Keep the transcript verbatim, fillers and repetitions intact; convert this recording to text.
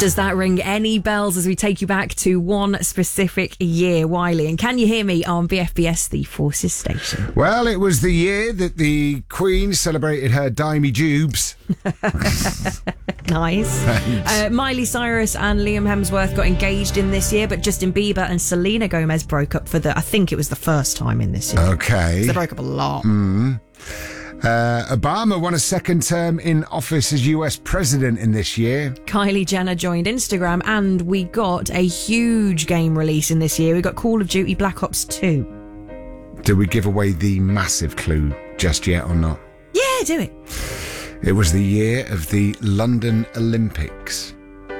Does that ring any bells as we take you back to one specific year, Wiley? And can you hear me on B F B S, the Forces station? Well, it was the year that the Queen celebrated her dimey jubes. Nice. Uh, Miley Cyrus and Liam Hemsworth got engaged in this year, but Justin Bieber and Selena Gomez broke up for the, I think it was the first time in this year. Okay. So they broke up a lot. Mm. Uh, Obama won a second term in office as U S president in this year. Kylie Jenner joined Instagram, and we got a huge game release in this year. We got Call of Duty Black Ops two. Did we give away the massive clue just yet or not? Yeah, do it. It was the year of the London Olympics.